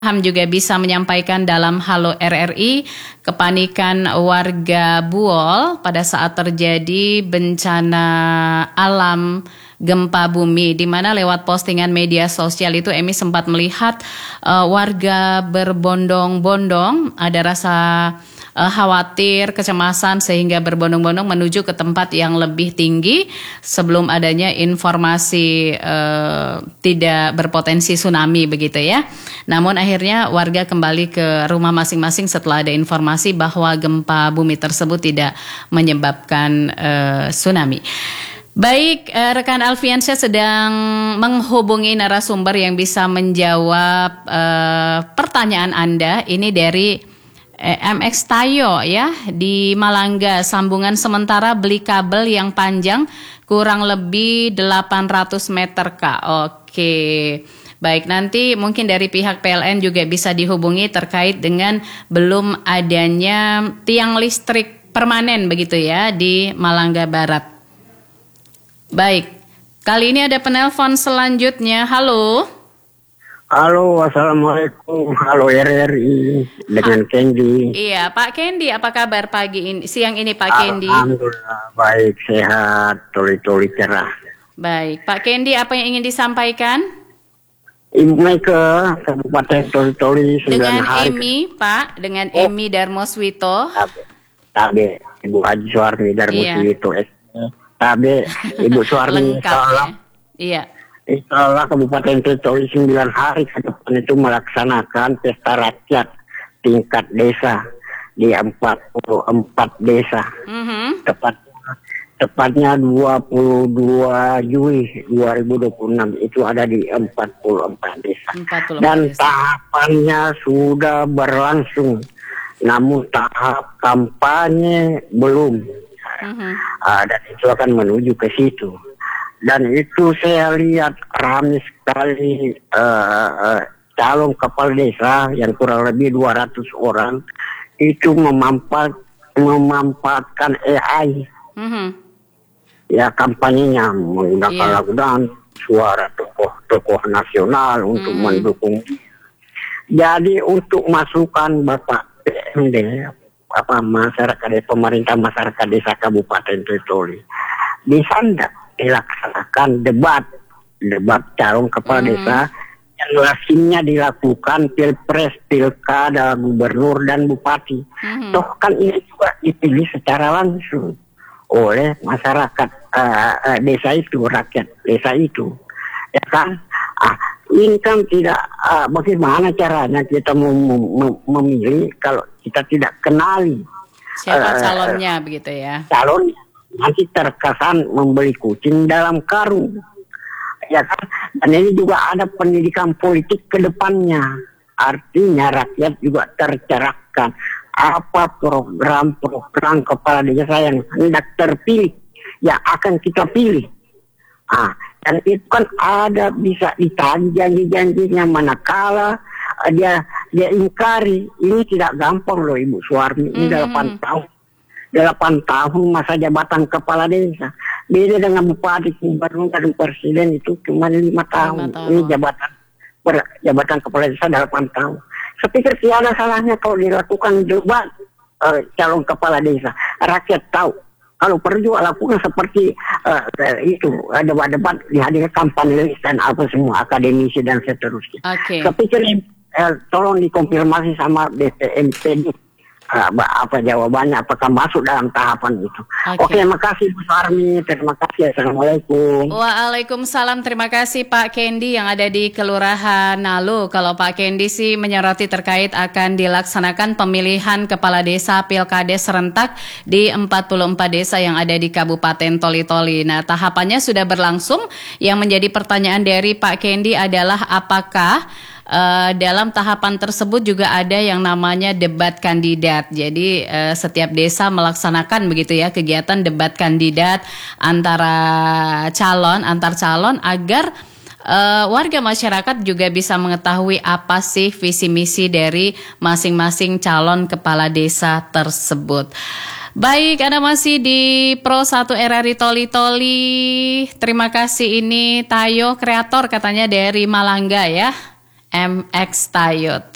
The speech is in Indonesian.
Ham juga bisa menyampaikan dalam Halo RRI kepanikan warga Buol pada saat terjadi bencana alam gempa bumi, di mana lewat postingan media sosial itu Emi sempat melihat warga berbondong-bondong, ada rasa khawatir, kecemasan sehingga berbondong-bondong menuju ke tempat yang lebih tinggi sebelum adanya informasi tidak berpotensi tsunami begitu ya. Namun akhirnya warga kembali ke rumah masing-masing setelah ada informasi bahwa gempa bumi tersebut tidak menyebabkan tsunami. Baik, rekan Alfiansyah sedang menghubungi narasumber yang bisa menjawab pertanyaan Anda. Ini dari MX Tayo ya, di Malangga. Sambungan sementara beli kabel yang panjang kurang lebih 800 meter Kak. Oke. Baik, nanti mungkin dari pihak PLN juga bisa dihubungi terkait dengan belum adanya tiang listrik permanen begitu ya di Malangga Barat. Baik, kali ini ada penelpon selanjutnya. Halo. Halo, assalamualaikum. Halo RRI dengan Kendi. Iya, Pak Kendi, apa kabar siang ini Pak Kendi? Alhamdulillah baik, sehat, toli-toli cerah. Baik, Pak Kendi, apa yang ingin disampaikan? Ibu Maika, Kabupaten Toli-Toli 9 dengan hari. Emi, Pak, dengan Emi Darmoswito. Tabe, Ibu Haji Suarmi Darmoswito. Tabe, Ibu Suarmi. Lengkap ya. Iya. Insyaallah Kabupaten Toli 9 hari ke depan itu melaksanakan pesta rakyat tingkat desa di 44 desa. Tepatnya 22 Juli 2026 itu ada di 44 desa. Dan tahapannya sudah berlangsung. Namun tahap kampanye belum. Dan itu akan menuju ke situ. Dan itu saya lihat ramai sekali calon kepala desa yang kurang lebih 200 orang itu memanfaatkan AI. Ya kampanyenya menggunakan lagu dan suara tokoh nasional untuk mendukung. Jadi untuk masukan Bapak PMD pemerintah masyarakat desa Kabupaten Toli bisa enggak dilaksanakan debat calon kepala desa yang lazimnya dilakukan pilpres, pilkada, gubernur dan bupati. Toh kan ini juga dipilih secara langsung oleh masyarakat desa itu, rakyat desa itu, ya kan? Ini kan tidak bagaimana caranya kita memilih kalau kita tidak kenali siapa calonnya begitu ya? Calonnya nanti terkesan membeli kucing dalam karung, ya kan? Dan ini juga ada pendidikan politik ke depannya. Artinya rakyat juga tercerahkan apa program kepala desa yang hendak terpilih, yang akan kita pilih. Dan itu kan ada bisa ditagih janji-janjinya, manakala dia ingkari. Ini tidak gampang loh Ibu Suarmi. Ini 8 tahun. 8 tahun masa jabatan kepala desa. Beda dengan bupati, gubernur dan presiden itu cuma 5 tahun. Ini jabatan kepala desa 8 tahun. Saya pikir tiada salahnya kalau dilakukan debat calon kepala desa. Rakyat tahu. Kalau perlu juga lakukan seperti itu, debat-debat dihadirkan panelis dan apa semua, akademisi dan seterusnya. Saya pikir tolong dikonfirmasi sama BPMPD. Apa jawabannya, apakah masuk dalam tahapan itu. Oke, makasih Bu Suarmi, terima kasih, assalamualaikum. Waalaikumsalam, terima kasih Pak Kendi yang ada di Kelurahan Nalu. Kalau Pak Kendi sih menyoroti terkait akan dilaksanakan pemilihan kepala desa pilkades serentak di 44 desa yang ada di Kabupaten Toli-Toli. Nah, tahapannya sudah berlangsung. Yang menjadi pertanyaan dari Pak Kendi adalah apakah dalam tahapan tersebut juga ada yang namanya debat kandidat. Jadi setiap desa melaksanakan begitu ya kegiatan debat kandidat antar calon agar warga masyarakat juga bisa mengetahui apa sih visi misi dari masing-masing calon kepala desa tersebut. Baik, Anda masih di Pro 1 RRI Toli-Toli. Terima kasih, ini Tayo kreator katanya dari Malangga ya. MX Tayo.